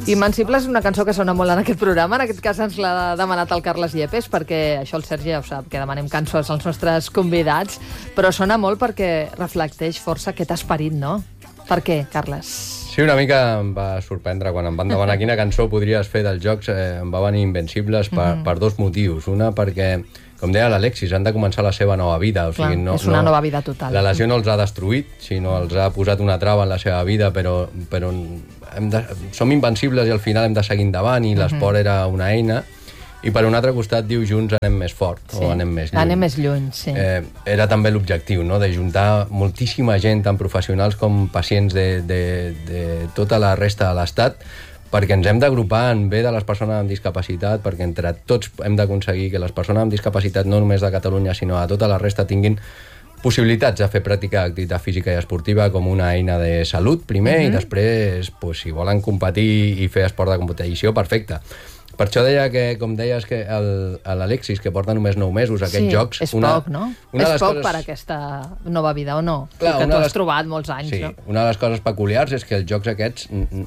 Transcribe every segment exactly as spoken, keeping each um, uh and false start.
Invencibles és una cançó que sona molt en aquest programa. En aquest cas ens l'ha demanat el Carles Yepes, perquè això el Sergi ja ho sap, que demanem cançons als nostres convidats, però sona molt perquè reflecteix força aquest esperit, no? Per què, Carles? Sí, una mica em va sorprendre quan em van demanar quina cançó podries fer dels jocs. Eh, em va venir Invencibles per, mm. per dos motius. Una, perquè, com deia l'Alexis, han de començar la seva nova vida. O sigui, Clar, no, és una no, nova vida total. La lesió no els ha destruït, sinó els ha posat una trava en la seva vida, però, però hem de, som invencibles i al final hem de seguir endavant, i l'esport mm-hmm. era una eina. I per un altre costat diu junts anem més fort, sí. o anem més lluny. Anem més lluny, sí. Eh, era també l'objectiu, no?, de juntar moltíssima gent, tant professionals com pacients de, de, de tota la resta de l'Estat, perquè ens hem d'agrupar en bé de les persones amb discapacitat, perquè entre tots hem d'aconseguir que les persones amb discapacitat, no només de Catalunya, sinó a tota la resta, tinguin possibilitats de fer pràctica d'activitat física i esportiva com una eina de salut, primer, uh-huh. i després, pues, si volen competir i fer esport de competició, perfecte. Per això deia que, com deies, que l'Alexis, que porta només nou mesos, aquests sí, jocs... és una, poc, no? Una és poc coses... per aquesta nova vida, o no? Clar, que tu has les... trobat molts anys, sí, no? Una de les coses peculiars és que els jocs aquests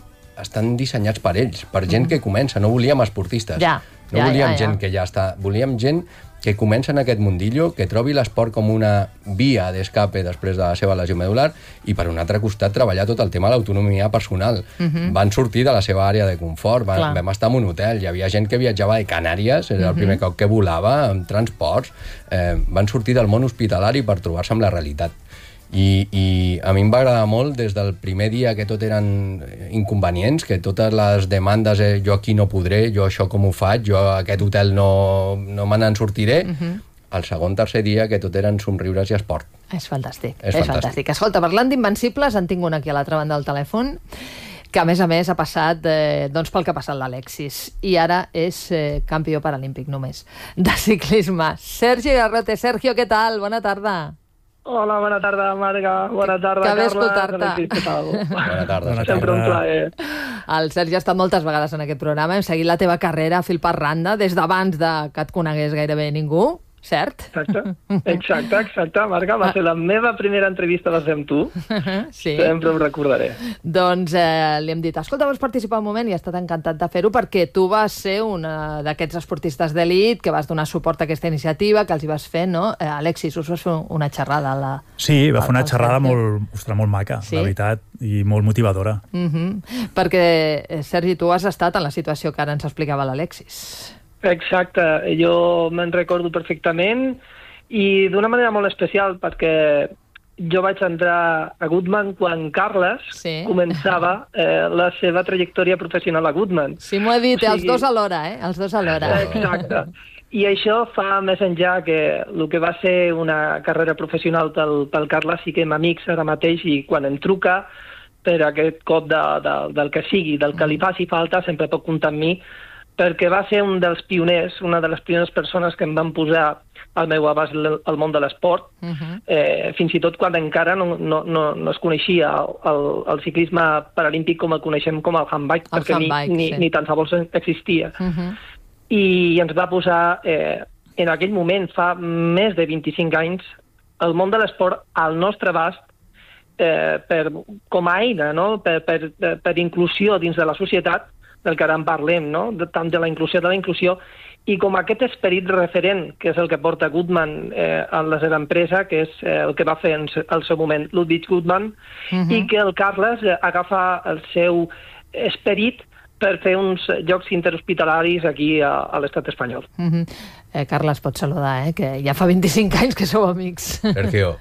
estan dissenyats per ells, per gent mm. que comença. No volíem esportistes. Ja, no ja, volíem ja, ja. gent que ja està... Volíem gent que comença en aquest mundillo, que trobi l'esport com una via d'escape després de la seva lesió medular, i per un altre costat treballar tot el tema de l'autonomia personal. Uh-huh. Van sortir de la seva àrea de confort, van, vam estar en un hotel, hi havia gent que viatjava de Canàries, era uh-huh. el primer cop que volava, amb transports, eh, van sortir del món hospitalari per trobar-se amb la realitat. I, i a mi em va agradar molt des del primer dia que tot eren inconvenients, que totes les demandes, eh, jo aquí no podré, jo això com ho faig, jo a aquest hotel no, no me n'en sortiré, uh-huh. el segon, tercer dia que tot eren somriures i esport. És fantàstic, és, és fantàstic. fantàstic. Escolta, parlant d'Invencibles, en tinc un aquí a l'altra banda del telèfon, que a més a més ha passat eh, doncs pel que ha passat l'Alexis, i ara és eh, campió paralímpic només de ciclisme. Sergi Garrote. Sergio, què tal? Bona tarda. Hola, bona tarda, Marga. Bona tarda, que Carla. Que bé Bona tarda. Sempre un plaer. El Sergi ha estat moltes vegades en aquest programa. Hem seguit la teva carrera a fil per randa des d'abans de que et conegués gairebé ningú, cert? Exacte, exacte, exacte. Marga, va ser la meva primera entrevista va ser amb tu. Sí. Sempre ho recordaré. Doncs eh, li hem dit, escolta, vols participar un moment? I ha estat encantat de fer-ho perquè tu vas ser un d'aquests esportistes d'elit que vas donar suport a aquesta iniciativa, que els hi vas fer, no? Eh, Alexis, us vas fer una xerrada a la... Sí, va fer una xerrada molt, ostres, molt maca, sí? la veritat, i molt motivadora. Uh-huh. Perquè, Sergi, tu has estat en la situació que ara ens explicava l'Alexis. Exacte, jo me'n recordo perfectament, i d'una manera molt especial, perquè jo vaig entrar a Goodman quan Carles sí. començava eh, la seva trajectòria professional a Goodman. Sí, m'ho he dit, o sigui... els dos alhora, eh? Els dos alhora. Exacte. I això fa més enllà que el que va ser una carrera professional pel, pel Carles, sí que hem amics ara mateix, i quan em truca per aquest cop de, de, del que sigui, del que li faci falta, sempre pot comptar amb mi, perquè va ser un dels pioners, una de les primeres persones que em van posar al meu abast al món de l'esport, uh-huh. eh, fins i tot quan encara no, no, no, no es coneixia el, el ciclisme paralímpic com el coneixem com el handbike, el perquè handbike, ni, sí. ni, ni tan sols existia. Uh-huh. I ens va posar, eh, en aquell moment, fa més de vint-i-cinc anys, el món de l'esport al nostre abast, eh, per, com a eina, no? per, per, per inclusió dins de la societat, del que ara en parlem, no? de, tant de la inclusió de la inclusió, i com aquest esperit referent, que és el que porta Goodman eh, a la seva empresa, que és eh, el que va fer en el seu moment Ludwig Goodman, uh-huh. i que el Carles eh, agafa el seu esperit per fer uns jocs interhospitalaris aquí a, a l'estat espanyol. Uh-huh. eh, Carles, pots saludar, eh? que ja fa vint-i-cinc anys que sou amics. Sergio,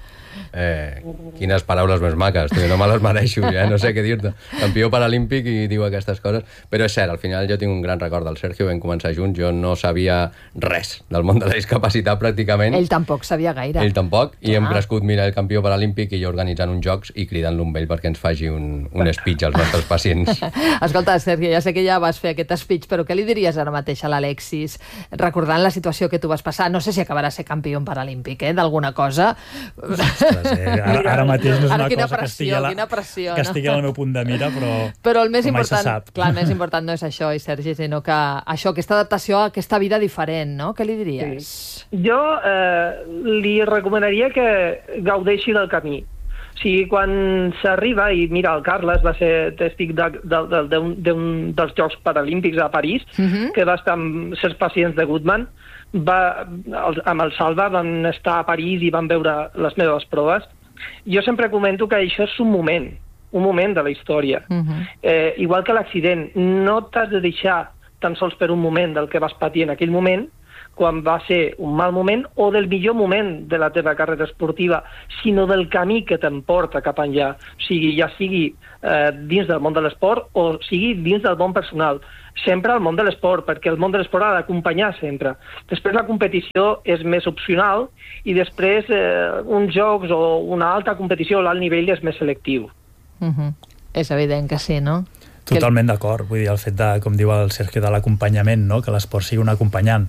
eh, quines paraules més maques, tio, no me les mereixo, ja no sé què dir-te. Campió paralímpic i diu aquestes coses, però és cert, al final jo tinc un gran record del Sergio, vam començar junts, jo no sabia res del món de la discapacitat pràcticament. Ell tampoc sabia gaire. Ell tampoc, i ah. hem crescut mirant el campió paralímpic i jo organitzant uns jocs i cridant-lo amb ell perquè ens faci un, un speech als nostres pacients. Escolta, Sergio, ja sé que ja vas fer aquest speech, però què li diries ara mateix a l'Alexis, recordant la situació que tu vas passar? No sé si acabarà ser campió paralímpic, eh, d'alguna cosa. Ostres, eh? ara, ara mateix no és ara una cosa pressió, que estigui, a la, pressió, que no? estigui al meu punt de mira, però, però el més però mai se important, sap. clar, el més important no és això, i Sergi, sinó que això, aquesta adaptació a aquesta vida diferent, no? Què li diries? Sí. Jo eh, li recomanaria que gaudeixi del camí, O sigui, quan s'arriba, i mira, el Carles va ser tèstic d'un de, de, de, de dels Jocs Paralímpics a París, uh-huh. que va estar amb certs pacients de Goodman, va, el, amb el Salva van estar a París i van veure les meves proves. Jo sempre comento que això és un moment, un moment de la història. Uh-huh. Eh, igual que l'accident, no t'has de deixar tan sols per un moment del que vas patir en aquell moment, quan va ser un mal moment o del millor moment de la teva carrera esportiva, sinó del camí que t'emporta cap enllà, o sigui, ja sigui eh, dins del món de l'esport o sigui dins del món personal. Sempre al món de l'esport, perquè el món de l'esport ha d'acompanyar sempre. Després la competició és més opcional i després eh, uns jocs o una alta competició o l'alt nivell és més selectiu. Uh-huh. És evident que sí, no? Totalment d'acord. Vull dir, el fet de, com diu el Sergio, de l'acompanyament, no? Que l'esport sigui un acompanyant.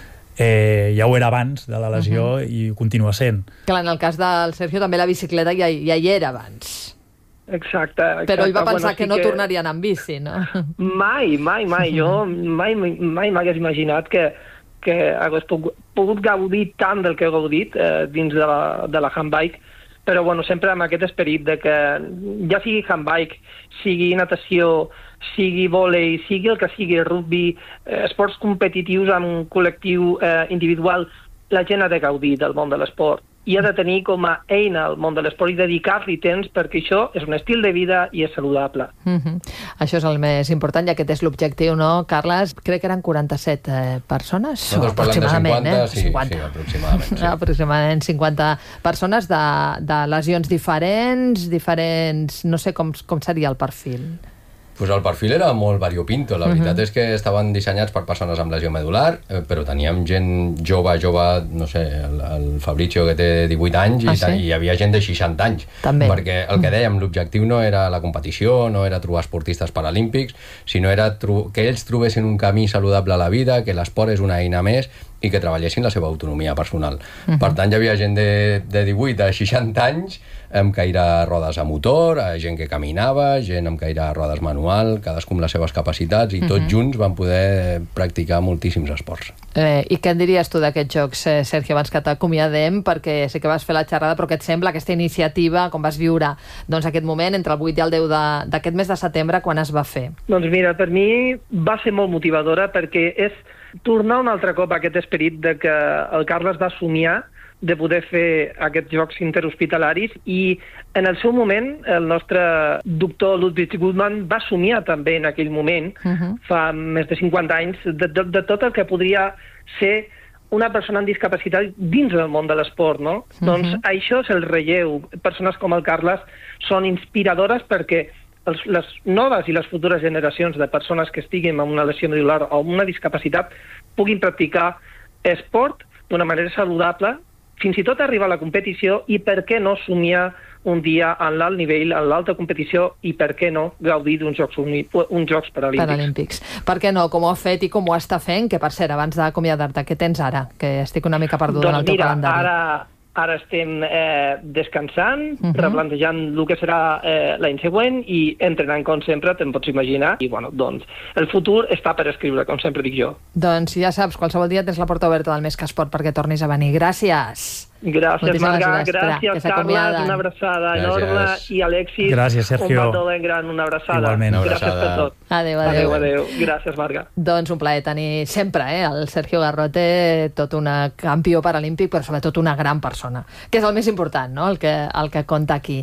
Eh, ja ho era abans de la lesió uh-huh. i continua sent. Clar, en el cas del Sergio també la bicicleta ja, ja hi era abans. Exacte, exacte. Però ell va pensar bueno, sí que no que... tornaria a anar amb bici, no? Mai, mai, mai. Jo mai mai m'hagués imaginat que, que hagués pogut, pogut gaudir tant del que he gaudit eh, dins de la, de la handbike, però bueno, sempre amb aquest esperit de que ja sigui handbike, sigui natació, sigui vòlei, sigui el que sigui, rugby, eh, esports competitius amb col·lectiu eh, individual, la gent ha de gaudir del món de l'esport i ha de tenir com a eina el món de l'esport i dedicar-li temps, perquè això és un estil de vida i és saludable. Uh-huh. Això és el més important i aquest és l'objectiu, no, Carles? Crec que eren quaranta-set eh, persones, no, aproximadament. cinquanta, eh? sí, cinquanta. Sí, aproximadament. Sí. Aproximadament cinquanta persones de, de lesions diferents, diferents... No sé com, com seria el perfil. Pues el perfil era molt variopinto. La veritat uh-huh. és que estaven dissenyats per persones amb lesió medular, eh, però teníem gent jove, jove, no sé, el, el Fabrizio que té divuit anys i, ah, sí? i hi havia gent de seixanta anys. També. Perquè el que dèiem, l'objectiu no era la competició, no era trobar esportistes paralímpics, sinó era tro- que ells trobessin un camí saludable a la vida, que l'esport és una eina més i que treballessin la seva autonomia personal. Uh-huh. Per tant, hi havia gent de, de divuit a seixanta anys amb caire a rodes a motor, gent que caminava, gent amb caire a rodes manual, cadascú amb les seves capacitats, i tots uh-huh. junts van poder practicar moltíssims esports. Eh, I què en diries tu d'aquests jocs, eh, Sergio, abans que t'acomiadem, perquè sé que vas fer la xerrada, però què et sembla aquesta iniciativa, com vas viure doncs, aquest moment entre el vuit i el deu d'aquest mes de setembre, quan es va fer? Doncs mira, per mi va ser molt motivadora, perquè és tornar un altre cop a aquest esperit de que el Carles va somiar de poder fer aquests jocs interhospitalaris i en el seu moment el nostre doctor Ludwig Goodman va somiar també en aquell moment, uh-huh. fa més de cinquanta anys, de, de, de tot el que podria ser una persona amb discapacitat dins del món de l'esport, no? Uh-huh. Doncs això és el relleu. Persones com el Carles són inspiradores perquè els, les noves i les futures generacions de persones que estiguin amb una lesió medular o amb una discapacitat puguin practicar esport d'una manera saludable, fins i tot arribar a la competició i per què no somiar un dia en l'alt nivell, en l'alta competició i per què no gaudir d'uns Jocs, uns jocs Paralímpics. Paralímpics. Per què no? Com ho ha fet i com ho està fent? Que per cert, abans d'acomiadar-te, què tens ara? Que estic una mica perduda doncs en el teu mira, calendari. Ara, ara estem eh, descansant, uh-huh. replantejant el que serà eh, l'any següent i entrenant com sempre, te'n pots imaginar. I bueno, doncs, el futur està per escriure, com sempre dic jo. Doncs ja saps, qualsevol dia tens la porta oberta del Més que Esport perquè tornis a venir. Gràcies. Gràcies, Marga. Gràcies, Carles. Una abraçada enorme. I Alexis, gràcies, Sergio. un petó ben gran, una abraçada. Igualment. Una gràcies abraçada. per tot. Adéu, adéu. Adéu, adéu. Gràcies, Marga. Doncs un plaer tenir sempre eh, el Sergio Garrote, tot una campió paralímpic, però sobretot una gran persona, que és el més important, no? el, que, el que compta aquí.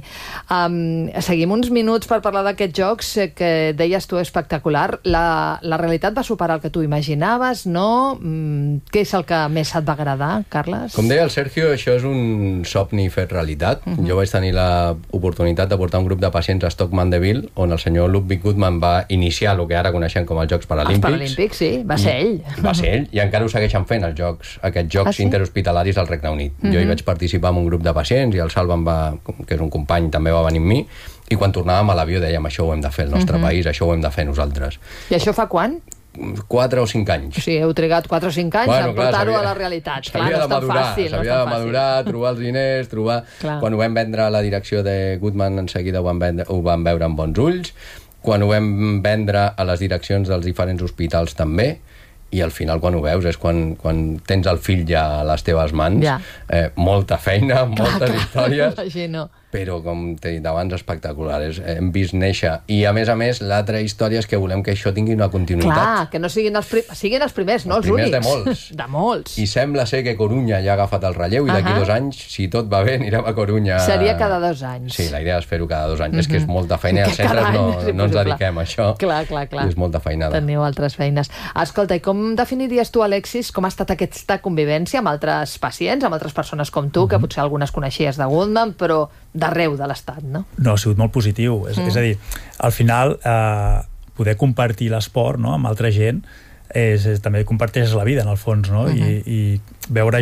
Um, seguim uns minuts per parlar d'aquests jocs eh, que deies tu espectacular. La, la realitat va superar el que tu imaginaves, no? Mm, què és el que més et va agradar, Carles? Com deia el Sergio, això és un somni fet realitat. Uh-huh. Jo vaig tenir l'oportunitat de portar un grup de pacients a Stoke Mandeville, on el senyor Ludwig Goodman va iniciar el que ara coneixem com els Jocs Paralímpics. Els Paralímpics, sí, va ser ell. Va ser ell, i encara ho segueixen fent, els jocs, aquests jocs ah, sí? interhospitalaris al Regne Unit. Uh-huh. Jo hi vaig participar en un grup de pacients i el Salva va, que és un company, també va venir amb mi, i quan tornàvem a l'avió dèiem això ho hem de fer al nostre uh-huh. país, això ho hem de fer nosaltres. I això fa quan? quatre o cinc anys. O sigui, heu trigat quatre o cinc anys bueno, a portar-ho a la realitat. Clar, no és tan fàcil. S'havia de madurar, trobar els diners, trobar... Clar. Quan ho vam vendre a la direcció de Goodman, en seguida ho vam, vendre, ho vam veure amb bons ulls. Quan ho vam vendre a les direccions dels diferents hospitals també, i al final quan ho veus és quan, quan tens el fill ja a les teves mans, ja. eh, molta feina, moltes clar, clar, històries, imagino. però com t'he dit abans, espectaculars. Hem vist néixer. I a més a més, l'altra història és que volem que això tingui una continuïtat. Clar, que no siguin els, prim... siguin els primers, no els, els primers únics. de molts. De molts. I sembla ser que Corunya ja ha agafat el relleu i d'aquí uh -huh. dos anys, si tot va bé, anirem a Corunya. Seria cada dos anys. Sí, la idea és fer-ho cada dos anys. Uh -huh. És que és molta feina i als centres any, no, sí, no ens dediquem a això. Clar, clar, clar. I és molta feinada. Teniu altres feines. Escolta, i com definiries tu, Alexis, com ha estat aquesta convivència amb altres pacients, amb altres persones com tu, uh -huh. que potser algunes coneixies de Goodman, però d'arreu de l'Estat, no? No, ha sigut molt positiu. És, mm. és a dir, al final, eh, poder compartir l'esport, no?, amb altra gent és, és, també comparteix la vida, en el fons, no? Uh -huh. I, i veure